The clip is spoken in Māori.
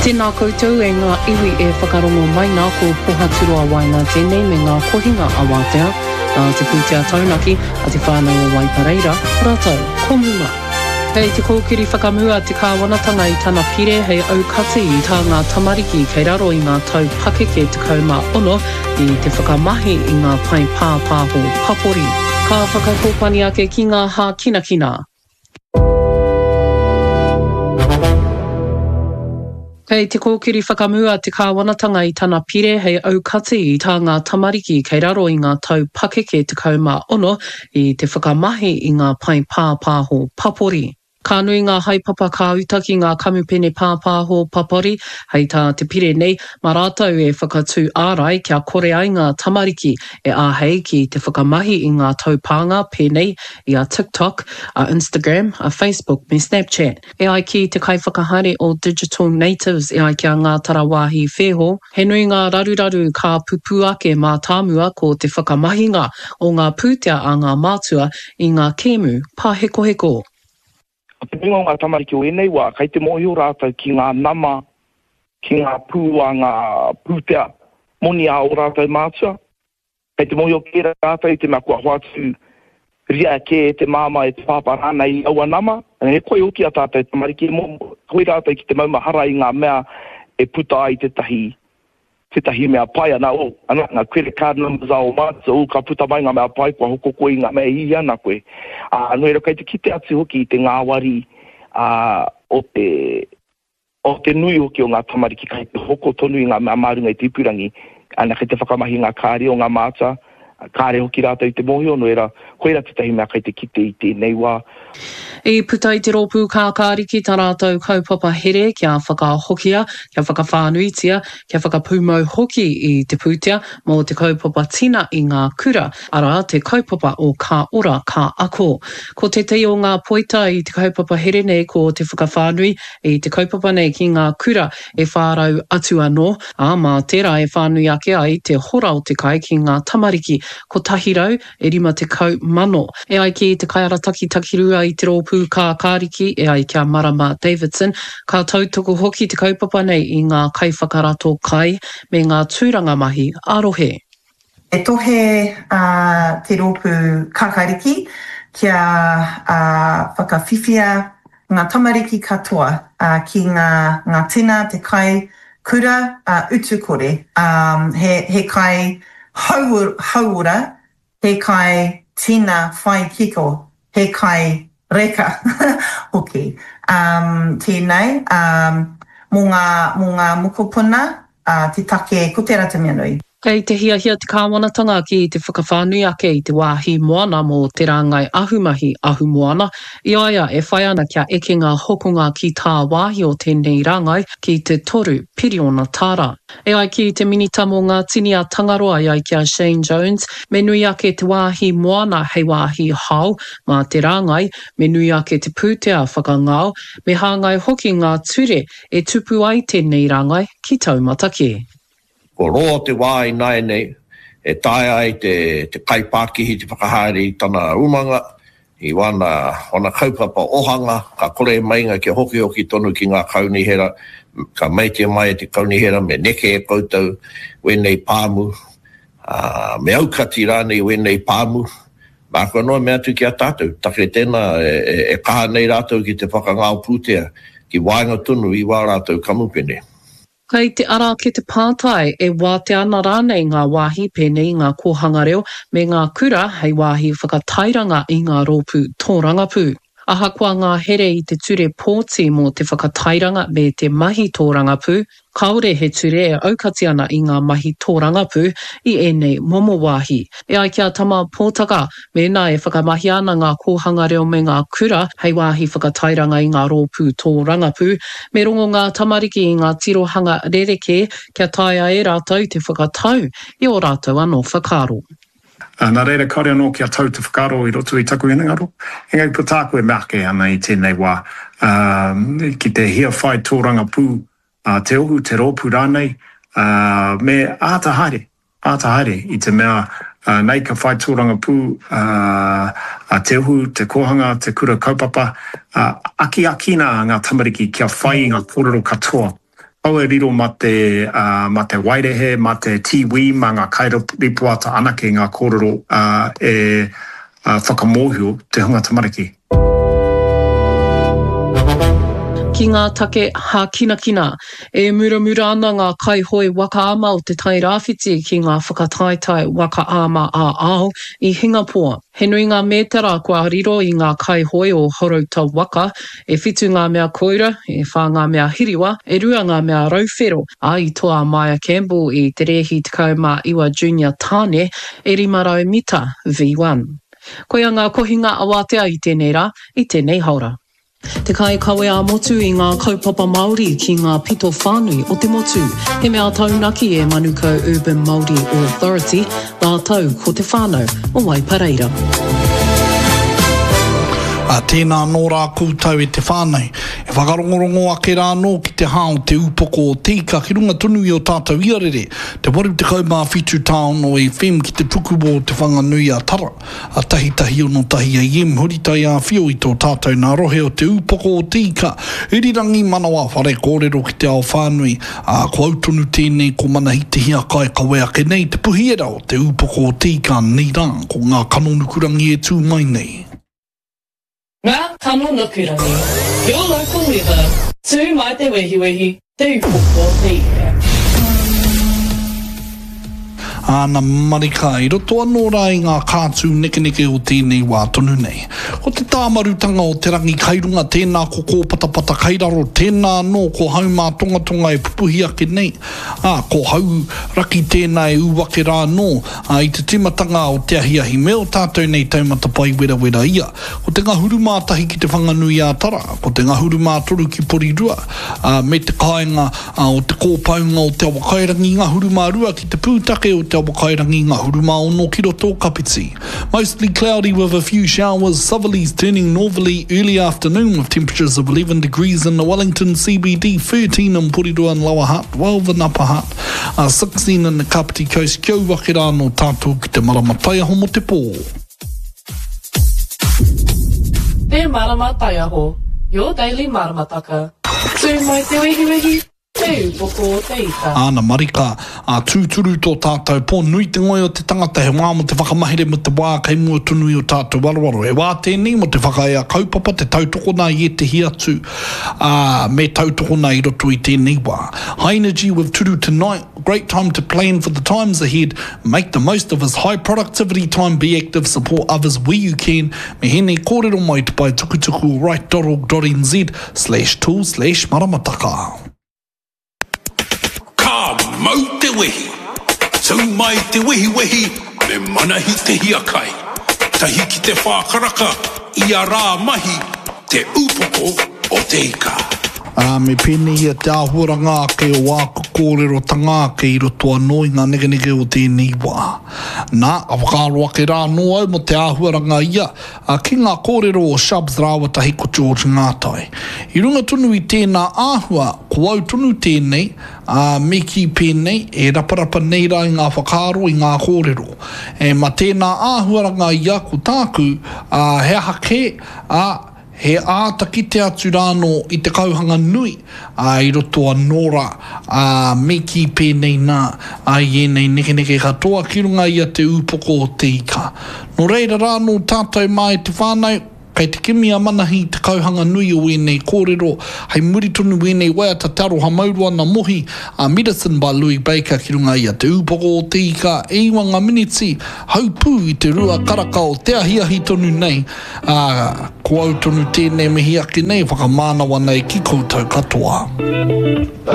Tēnā koutou e ngā iwi e whakarongo mai ngā ko pohaturua wai ngā tēnei me ngā kohinga a Wātea, te pūtea taunaki a te whānau o Waipareira, rātou, komuma. Hei te kōkiri whakamua te kāwanatanga i tana pire hei aukati i tā ngā tamariki kei raro i ngā tau pakeke te kauma ono i te whakamahi i ngā pai pāpāho papori. Ka whakakōpani ake ki ngā hā kinakina. Kei te kōkiri whakamua te kāwanatanga i tana pire hei aukati i tā ngā tamariki kei raro i ngā tau pakeke te kauma ono i te whakamahi i ngā pai pāpāho papori. Ka nui ngā haipapa ka utaki ngā kamupene pāpāho papori, hei tā te pire nei, mā rātou e whakatū ārai kia kore ai ngā tamariki e āhei ki te whakamahi i ngā taupānga pēnei i a TikTok, a Instagram, a Facebook me Snapchat. E ai ki te kai whakahaere o Digital Natives e ai kia ngā tarawāhi wheho, he nui ngā raruraru ka pupu ake mā tāmua ko te whakamahinga o ngā pūtea a ngā mātua i ngā kēmu pāheko. Te pingo ngā tamariki o enei wā, kai te mohi o rātou ki ngā nama, ki ngā pūa, ngā pūtea, moni a o rātou mātua. Kai te mohi o kera rātou i te mea kua hoatu ria ke te māma e te pāparana i aua nama. He koe oki a tātou tamariki, koe rātou ki te maumahara i ngā mea e puta ai te tahi mea pai ana o. Ngā credit card numbers a o mātua o ka puta mai ngā mea pai kua hoko koe i ngā mea i ana koe. Noera kai te kite atu hoki i te ngāwari o te nui hoki o ngā tamariki kai te hoko tonu i ngā mea marunga i te ipurangi. Ana kai te whakamahi ngā kāre o ngā mātua, kāre hoki rātou i te mohi o noera, koe rā te tahi mea kai te kite i te nei wā. I puta i te rōpū kā kāriki tā rātou kaupapa here kia whakahokia, kia whakawhānuitia, kia whakapūmau hoki i te pūtea mō te kaupapa tina i ngā kura, ara te kaupapa o kā ora, kā ako. Ko te te o ngā poita i te kaupapa here nei ko te whakawhānui i te kaupapa nei ki ngā kura e whārau atu anō, mā tērā e whānui ake ai te hora o te kai ki ngā tamariki ko tahirau e 50 mano. E ai ki te kaiarataki takirua i te rōpū kā kāriki e ai kia Marama Davidson, ka tautoko hoki te kaupapa nei i ngā kaiwhakarato kai me ngā tūranga mahi arohe. E tohe te rōpū kā kāriki kia whakawhiwhia ngā tamariki katoa ki ngā tina te kai kura utu kore. He kai hauora, he kai tina whai kiko, he kai reka. Okay. Tēnei, mō ngā mukopuna, te take ko te rata mea nui. Kei te hiahia te kāwanatanga ki te whakawhānui ake i te wāhi moana mō te rāngai ahumahi ahu moana. I aia e whai ana kia eke ngā hokonga ki tā wāhi o tēnei rāngai ki te toru piriona tāra. E ai ki te minita mō ngā tini a Tangaroa i ai kia Shane Jones, me nui ake te wāhi moana hei wāhi hau mā te rāngai, me nui ake te pūtea whakangao, me hāngai hoki ngā ture e tupu ai tēnei rāngai ki taumataki. Ko roa te wā i nai nei, e tae ai te kaipākihi te whakahaere i tana umanga, i wana kaupapa ohanga, ka kore mainga ki hoki tonu ki ngā kaunihera, ka meitia mai e te kaunihera, me neke e koutou, wenei pāmu, me aukati rānei wenei pāmu, mā kua noa mea tu ki a tātou, take tēnā e kaha nei rātou ki te whakangao pūtea, ki wāinga tunu i wā rātou kamupene. Kei te ara ke te pātai e wāte ana rānei ngā wāhi pēnei ngā kōhanga reo me ngā kura hei wāhi whakatairanga i ngā rōpū tōrangapū. Ahakoa ngā here i te ture pōti mō te whakatairanga me te mahi tōrangapū, kaore he ture e aukati ana i ngā mahi tōrangapū i enei momo wāhi. E ai kia tama pōtaka, mēnā e whakamahi ana ngā kōhanga reo me ngā kura hei wāhi whakatairanga i ngā rōpū tōrangapū, me rongo ngā tamariki i ngā tirohanga rereke kia taia e rātou te whakatau i o rātou anō whakaro. Nā reira kaore anō kia tau te whakaro I roto I taku inangaro. Engai putaku e make ana I tēnei wā. Ki te hia whai tōranga pū, te ohu, te rōpū rānei, me ātahaere I te mea nei ka whai tōranga pū, te uhu, te kohanga, te kura kaupapa, aki akina ngā tamariki kia whai ngā kōrero katoa. Au e riro ma te wairehe, ma te tiwi, ma ngā kairipua ana ki ngā kōrero whakamohio te hunga tamariki. Ki ngā take ha kina, e muramura ana ngā kaihoi waka ama o te tai rāwhiti ki ngā whakataitai waka ama a ao I Hingapore. He nui ngā mētara kua riro I ngā kaihoi o Horouta waka, e whitu ngā mea koira, e whā ngā mea hiriwa, e rua ngā mea rauwhero, a I toa Maya Campbell I te rehi tekau iwa junior tāne, e rimarau mita V1. Koia ngā kohinga awatea I tēnei rā, I tēnei haura. Te kai kawe a motu I ngā kaupapa Māori ki ngā pito whānui o te motu. He mea taunaki e Manukau Urban Māori Authority, ngā tau ko te whānau o Waipareira. Tēnā nō rā kūtau e te whānau. E whakarongorongo ake rā nō ki te hao te upoko o tika ki runga tonu I o tātou iarere. Te waru te kaumā whitu tāono e whem ki te puku o te whanganui a tara. A tahi o no tahi a iem huritai a whio I tō tātou nā rohe o te upoko o tika. Irirangi manawa whare kōrero ki te ao whānui. Ko autonu tēnei ko mana hi te hia kai kawe ake nei te puhiera o te upoko o tika nei rā ko ngā kanonukurangi e tū mai nei. Ngā kanonukurangi, your local weather, tū mai te wehi, te upoko o tika. Ana marika I roto anō rā I ngā kātū neke o tēnei wā tonu nei. Ko te tāmarutanga o te rangi kairunga tēnā ko patapata kairaro tēnā anō ko hau mā tonga e pupuhi ake nei. Ko hau raki tēnā e uwake rā anō I te timatanga o te ahiahi me o tātou nei taumata pai wera ia. Ko te ngahuru mātahi ki te whanganui a tara. Ko te ngahuru mātoru ki Porirua. Me te kāinga o te kōpaunga o te awakairangi ngahuru mārua ki te pūtake o te awakairangi ngahuru mā ono ki roto Kapiti. Mostly cloudy with a few showers, southerlies turning northerly early afternoon with temperatures of 11 degrees in the Wellington CBD, 13 in Porirua and Lower Hutt, 12 in Upper Hutt, 16 in the Kapiti Coast. Kia wake rā no tātou ki te maramatai aho mo te pō. Te maramatai aho, your daily maramataka. Tū mai te wehi, te upoko o te ika. Ana marika, tūturu tō tātou pō nui te ngoi o te tangata he wā mo te whakamahere mo te wā kei mua tunui o tātou warawaro. E wā tēnei mo te whakaea kaupapa te tautokona I te hiatu me tautokona I roto I tēnei wā. High energy with turu tonight. Great time to plan for the times ahead. Make the most of his high productivity time. Be active, support others where you can. Me hene kōrero mai te pai tukutuku right.org.nz/tool/maramataka. Mau te wehi, tau mai te wehi, me manahi te hiakai. Tahi ki te whākaraka, I a rā mahi, te upoko o te ika. Me pēne ia te āhuaranga ke o wāku kōrero tanga ke I roto anō I ngā neke o tēnei wā. Nā, a whakaro ake rā no au mo te āhuaranga ia, ki ngā kōrero o Shubs Rāwatahi ko George Ngātai. I runga tonu I tēnā āhua, ko au tonu tēnei, me ki pēnei, e raparapa nei rā I ngā whakaro I ngā kōrero. Ma tēnā āhuaranga ia ko tāku, he hake, he ātaki te atu rāno I te kauhanga nui I roto anō rā me ki pēnei nā I enei neke katoa ki runga ia te upoko o te ika. No reira rāno tātou mai te whānau kei te kimi a manahi te kauhanga nui o enei kōrero hei muritunu enei waiata taro ha maurua na mohi Medicine by Louis Baker ki runga ia te upoko o te ika e iwa ngā miniti haupū I te rua karaka o te ahiahi tonu nei ko au tonu tēnei mihi ake nei whakamānawa nei ki koutou katoa.